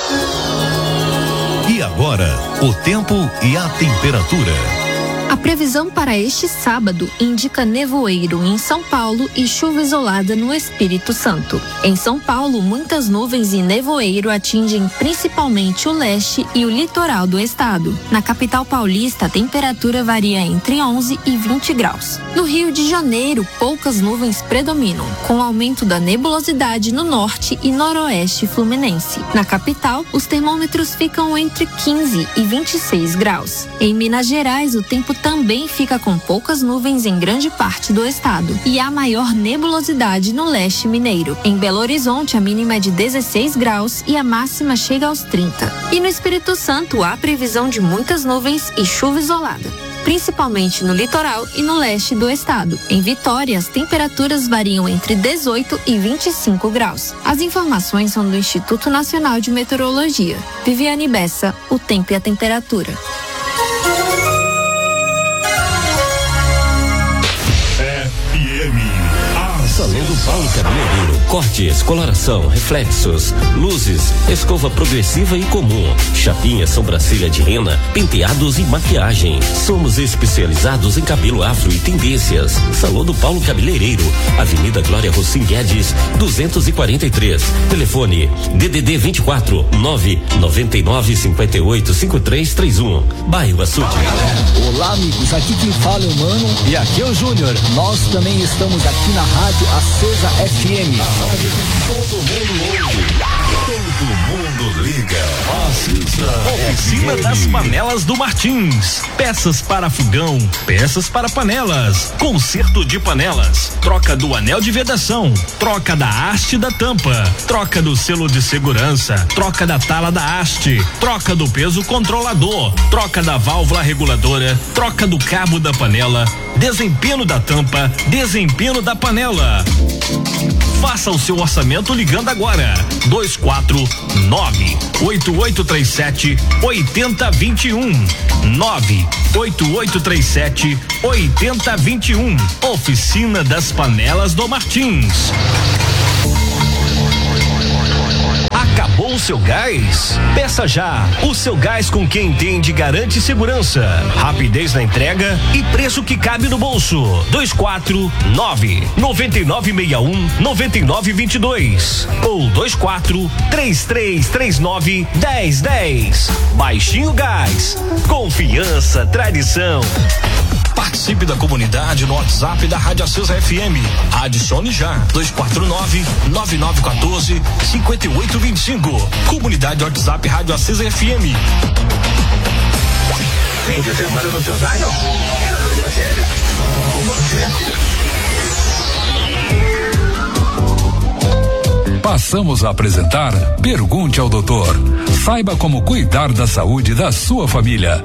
E agora, o tempo e a temperatura. A previsão para este sábado indica nevoeiro em São Paulo e chuva isolada no Espírito Santo. Em São Paulo, muitas nuvens e nevoeiro atingem principalmente o leste e o litoral do estado. Na capital paulista, a temperatura varia entre 11 e 20 graus. No Rio de Janeiro, poucas nuvens predominam, com aumento da nebulosidade no norte e noroeste fluminense. Na capital, os termômetros ficam entre 15 e 26 graus. Em Minas Gerais, o tempo também fica com poucas nuvens em grande parte do estado e há maior nebulosidade no leste mineiro. Em Belo Horizonte, a mínima é de 16 graus e a máxima chega aos 30. E no Espírito Santo, há previsão de muitas nuvens e chuva isolada, principalmente no litoral e no leste do estado. Em Vitória, as temperaturas variam entre 18 e 25 graus. As informações são do Instituto Nacional de Meteorologia. Viviane Bessa, o tempo e a temperatura. Salão do Paulo Cabeleireiro. Cortes, coloração, reflexos, luzes, escova progressiva e comum, chapinha, sobrancelha de rena, penteados e maquiagem. Somos especializados em cabelo afro e tendências. Salão do Paulo Cabeleireiro, Avenida Glória Rossim Guedes, 243. Telefone DDD 24 999 58 5331. Bairro Açude. Olá, amigos, aqui quem fala é o Mano e aqui é o Júnior. Nós também estamos aqui na Rádio Acesa FM. A rádio que todo mundo ouve, todo mundo liga. Oficina das Panelas do Martins. Peças para fogão, peças para panelas, conserto de panelas, troca do anel de vedação, troca da haste da tampa, troca do selo de segurança, troca da tala da haste, troca do peso controlador, troca da válvula reguladora, troca do cabo da panela, desempenho da tampa, desempenho da panela. Faça o seu orçamento ligando agora. 249-8837-8021. 98837-8021. Oficina das Panelas do Martins. Acabou o seu gás? Peça já. O seu gás com quem entende garante segurança, rapidez na entrega e preço que cabe no bolso. 249-9961-9922 ou 24-3339-1010. Baixinho Gás. Confiança, tradição. Participe da comunidade no WhatsApp da Rádio Acesa FM. Adicione já. 249-9914-5825. Comunidade WhatsApp Rádio Acesa FM. Passamos a apresentar Pergunte ao Doutor. Saiba como cuidar da saúde da sua família.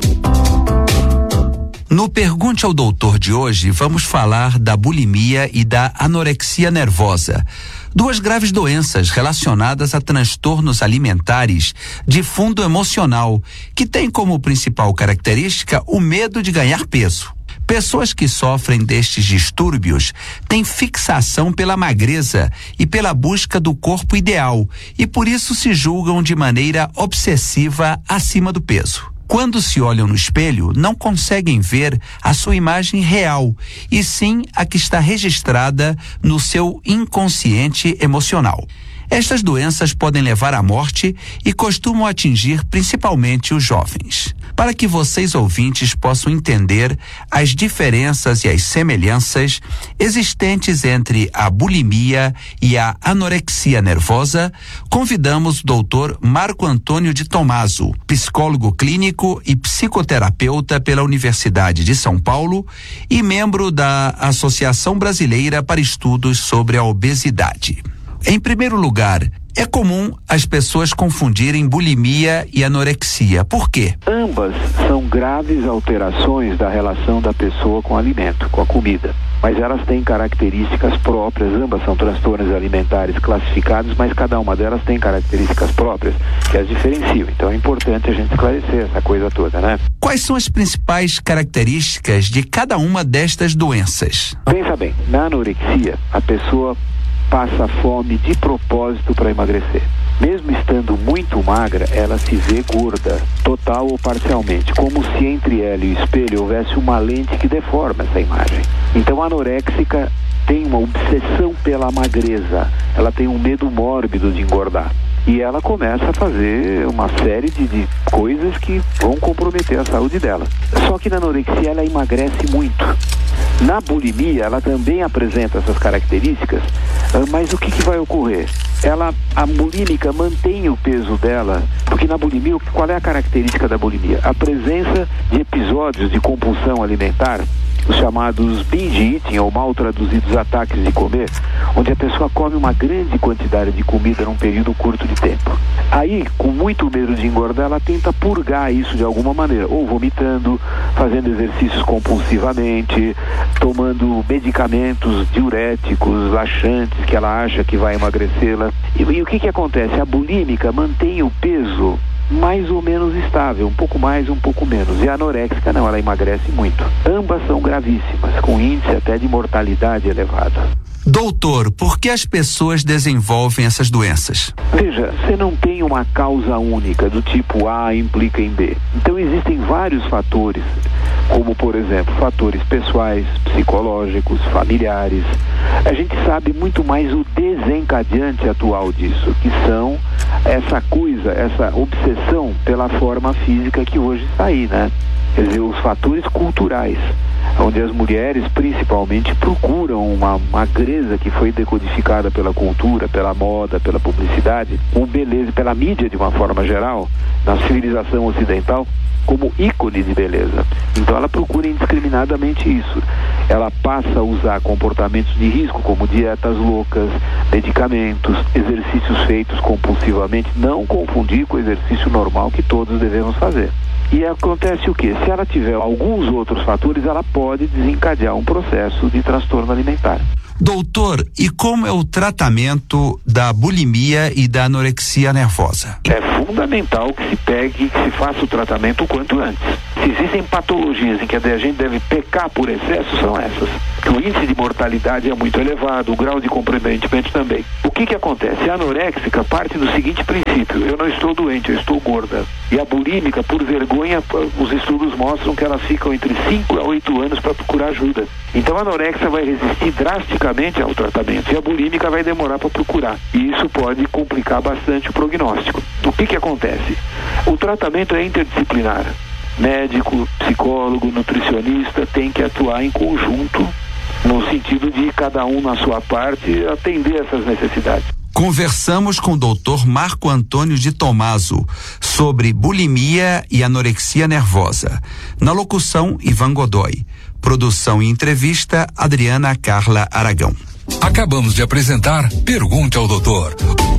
No Pergunte ao Doutor de hoje, vamos falar da bulimia e da anorexia nervosa, duas graves doenças relacionadas a transtornos alimentares de fundo emocional, que têm como principal característica o medo de ganhar peso. Pessoas que sofrem destes distúrbios têm fixação pela magreza e pela busca do corpo ideal e por isso se julgam de maneira obsessiva acima do peso. Quando se olham no espelho, não conseguem ver a sua imagem real, e sim a que está registrada no seu inconsciente emocional. Estas doenças podem levar à morte e costumam atingir principalmente os jovens. Para que vocês ouvintes possam entender as diferenças e as semelhanças existentes entre a bulimia e a anorexia nervosa, convidamos o Dr. Marco Antônio de Tomaso, psicólogo clínico e psicoterapeuta pela Universidade de São Paulo e membro da Associação Brasileira para Estudos sobre a Obesidade. Em primeiro lugar, é comum as pessoas confundirem bulimia e anorexia. Por quê? Ambas são graves alterações da relação da pessoa com o alimento, com a comida. Mas elas têm características próprias, ambas são transtornos alimentares classificados, mas cada uma delas tem características próprias que as diferenciam. Então é importante a gente esclarecer essa coisa toda, né? Quais são as principais características de cada uma destas doenças? Pensa bem, na anorexia, a pessoa passa fome de propósito para emagrecer. Mesmo estando muito magra, ela se vê gorda, total ou parcialmente, como se entre ela e o espelho houvesse uma lente que deforma essa imagem. Então a anoréxica tem uma obsessão pela magreza, ela tem um medo mórbido de engordar. E ela começa a fazer uma série de coisas que vão comprometer a saúde dela. Só que na anorexia ela emagrece muito. Na bulimia ela também apresenta essas características, mas o que vai ocorrer? A bulímica mantém o peso dela, porque na bulimia, qual é a característica da bulimia? A presença de episódios de compulsão alimentar, os chamados binge eating, ou mal traduzidos ataques de comer, onde a pessoa come uma grande quantidade de comida num período curto de tempo. Aí, com muito medo de engordar, ela tenta purgar isso de alguma maneira, ou vomitando, fazendo exercícios compulsivamente, tomando medicamentos diuréticos, laxantes, que ela acha que vai emagrecê-la. E o que acontece? A bulímica mantém o peso mais ou menos estável, um pouco mais, um pouco menos. E a anoréxica não, ela emagrece muito. Ambas são gravíssimas, com índice até de mortalidade elevado. Doutor, por que as pessoas desenvolvem essas doenças? Veja, você não tem uma causa única, do tipo A implica em B. Então existem vários fatores, como por exemplo, fatores pessoais, psicológicos, familiares. A gente sabe muito mais o desencadeante atual disso, que são essa obsessão pela forma física que hoje está aí, né? Quer dizer, os fatores culturais, onde as mulheres principalmente procuram uma magreza que foi decodificada pela cultura, pela moda, pela publicidade, com beleza, pela mídia de uma forma geral, na civilização ocidental, como ícone de beleza. Então ela procura indiscriminadamente isso. Ela passa a usar comportamentos de risco, como dietas loucas, medicamentos, exercícios feitos compulsivamente, não confundir com o exercício normal que todos devemos fazer. E acontece o quê? Se ela tiver alguns outros fatores, ela pode desencadear um processo de transtorno alimentar. Doutor, e como é o tratamento da bulimia e da anorexia nervosa? É fundamental que se pegue, que se faça o tratamento o quanto antes. Se existem patologias em que a gente deve pecar por excesso, são essas. Que o índice de mortalidade é muito elevado, o grau de comprometimento também. O que acontece? A anoréxica parte do seguinte princípio: eu não estou doente, eu estou gorda. E a bulímica, por vergonha, os estudos mostram que elas ficam entre 5 a 8 anos para procurar ajuda. Então a anorexia vai resistir drasticamente ao tratamento e a bulímica vai demorar para procurar. E isso pode complicar bastante o prognóstico. O que acontece? O tratamento é interdisciplinar. Médico, psicólogo, nutricionista tem que atuar em conjunto, no sentido de cada um na sua parte atender essas necessidades. Conversamos com o Dr. Marco Antônio de Tomaso sobre bulimia e anorexia nervosa. Na locução, Ivan Godoy. Produção e entrevista, Adriana Carla Aragão. Acabamos de apresentar Pergunte ao Doutor.